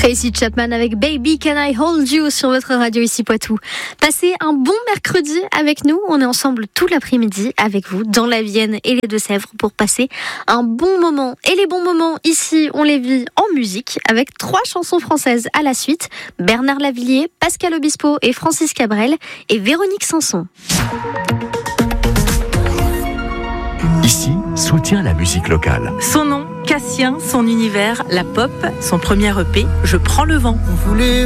Tracy Chapman avec Baby Can I Hold You sur votre radio ici Poitou. Passez un bon mercredi avec nous. On est ensemble tout l'après-midi avec vous dans la Vienne et les Deux-Sèvres pour passer un bon moment. Et les bons moments ici, on les vit en musique avec 3 chansons françaises à la suite. Bernard Lavilliers, Pascal Obispo et Francis Cabrel et Véronique Sanson. Ici, soutient la musique locale. Son nom, Cassien, son univers, la pop, son premier EP, Je prends le vent. On voulait